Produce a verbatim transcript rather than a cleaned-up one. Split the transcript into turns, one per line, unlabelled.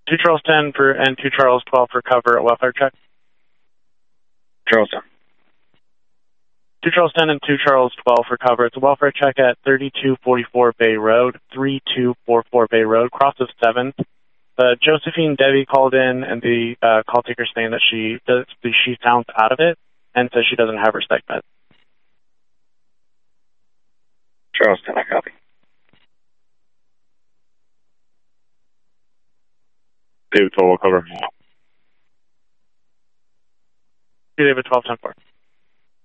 two Charles ten for, and two Charles twelve for cover at welfare check.
Charles ten.
two Charles ten and two Charles twelve for cover. It's a welfare check at thirty-two forty-four Bay Road, thirty-two forty-four Bay Road, cross of seventh. Uh, Josephine Debbie called in, and the uh, call taker saying that she does, she sounds out of it and says she doesn't have her psych med.
Charles ten, I copy.
David twelve will cover.
David twelve ten four.